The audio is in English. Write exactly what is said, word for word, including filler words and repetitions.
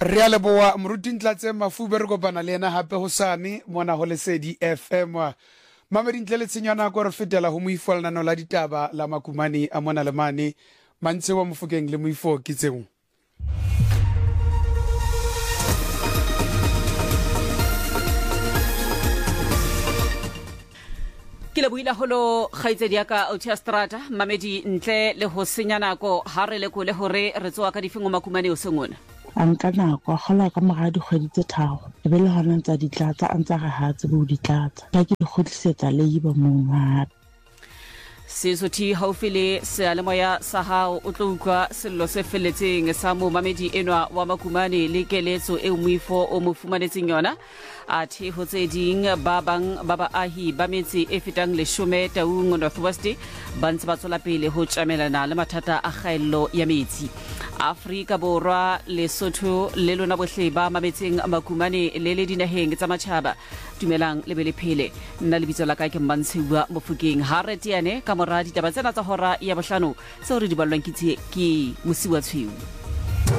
Re a leboa moruti Ntlatse Mafube re kopana le ena hape hosane mona ho Lesedi F M. Mamedi ntle le tshenyana go re fetela ho moifo lenano la ditaba la Makumane a mona le mane mantse wa Mofokeng le moifo ke tseng. Ke le buila holo khaitsedi ya ka Otia Strata Mamedi ntle le ho senya nako ha re le go le hore re tsoa ka difingo Makumane o sengona anka nako a gola ka moga dikgwedi tse tharo e be le hona ntsa ditlatsa a ntsa ga hatse bo ditlatsa ka ke dikgotlisetsa le yiba mongwa Sesothi haufi le sealemoya sa hao o tlo utlwa sello se felletseng sa mo Mamedi enwa wa Makumane le keletso e moifo o mo fumanetseng yona a the ho tse ding ba bang ba baahi ba metse e fetang leshome Taung Northwest ba ntse ba tswela pele ho tjamelana le mathata a kgaello ya metsi. Afrika Borwa Lesotho le lona bohle ba mametseng Makumane le le dinaheng tsa matjhaba dumelang le bele phele nna le bitso la ka ke Mmantshiwa Mofokeng ha re tiane ka mora ditaba tsena tsa hora ya bohlano tseo re di ballwang ke ke Mosiwa Tshweu.